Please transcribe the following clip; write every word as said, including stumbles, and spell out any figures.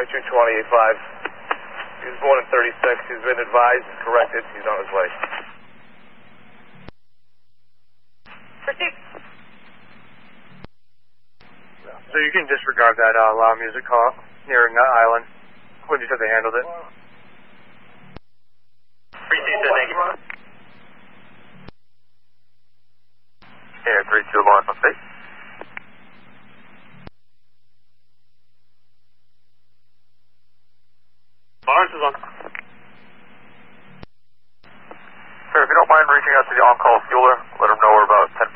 two twenty-eight five. He was born in thirty-six. He's been advised and corrected. He's on his way. Proceed. So you can disregard that uh, loud music call near Nut Island when you said they handled it. Appreciate that, thank you. Yeah, three two one, update. Lawrence is on. Sir, if you don't mind reaching out to the on-call fueler, let him know we're about ten